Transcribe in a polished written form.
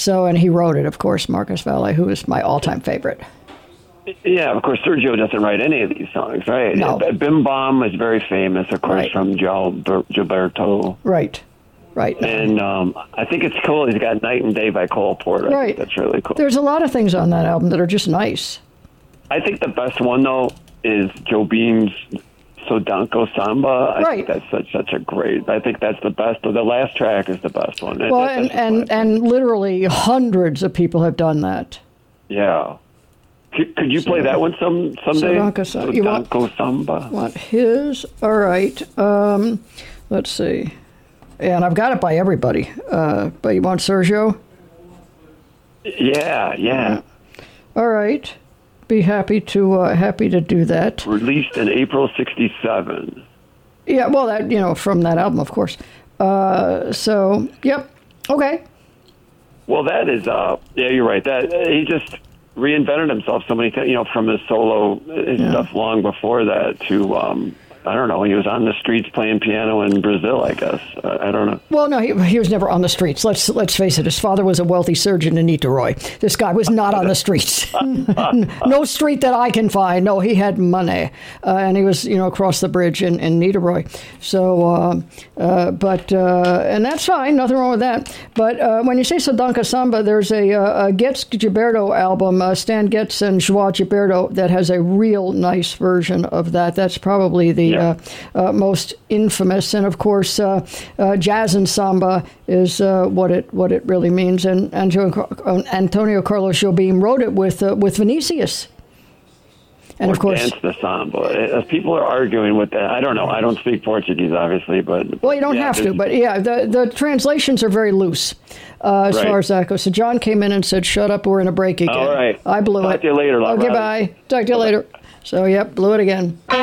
So, and he wrote it, of course, Marcus Valle, who is my all-time favorite. Yeah, of course, Sergio doesn't write any of these songs, right? No. Bim Bom is very famous, of course, Right. from Gilberto. Right. And I think it's cool. He's got Night and Day by Cole Porter. I think that's really cool. There's a lot of things on that album that are just nice. I think the best one, though, is Jobim's Sodanko Samba. I think that's such a great. I think that's the best. The last track is the best one. Well, and literally hundreds of people have done that. Yeah. Could you play that one someday? Sodanko Samba. Want his? All right. Let's see. And I've got it by everybody. But you want Sergio? Yeah. All right. Be happy to do that. Released in April '67. Yeah, well, that from that album, of course. So, yep, okay. Well, that is, yeah, you're right. That he just reinvented himself so many times. From his solo stuff long before that to I don't know. He was on the streets playing piano in Brazil, I guess. I don't know. Well, no, he was never on the streets. Let's face it. His father was a wealthy surgeon in Niterói. This guy was not on the streets. No street that I can find. No, he had money, and he was across the bridge in Niterói. So, and that's fine. Nothing wrong with that. But when you say Sodanka Samba, there's a Getz Gilberto album, Stan Getz and João Gilberto, that has a real nice version of that. That's probably the most infamous, and of course, jazz and samba is what it really means. And Antonio Carlos Jobim wrote it with Vinicius. And or of course, dance the samba. People are arguing with that. I don't know. I don't speak Portuguese, obviously, but well, you don't have to. But yeah, the translations are very loose as far as that goes. So John came in and said, "Shut up, we're in a break again." All right, I blew it. Talk to you later. Okay, bye. Talk to you later. So yep, blew it again.